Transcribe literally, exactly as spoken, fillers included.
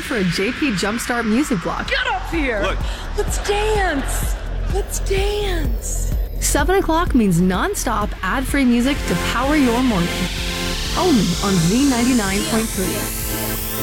for a J P Jumpstart music block. Get up here! Look. Let's dance! Let's dance! seven o'clock means non-stop ad-free music to power your morning. Only on Z ninety-nine point three.